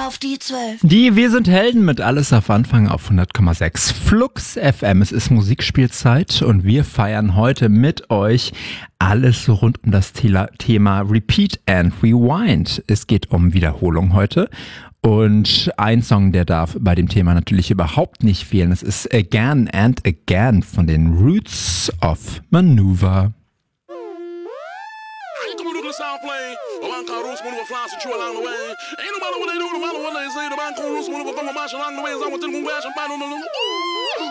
auf die 12. Die Wir sind Helden mit Alles auf Anfang auf 100,6 Flux FM. Es ist Musikspielzeit und wir feiern heute mit euch alles rund um das Thema Repeat and Rewind. Es geht um Wiederholung heute. Und ein Song, der darf bei dem Thema natürlich überhaupt nicht fehlen. Es ist Again and Again von den Roots of Maneuver. Sound plane, a man called Roots Maneuver flies and chew along the way. Ain't no matter what they do, no matter what they say, the man called Roots Maneuver come a march along the way. I want to go and find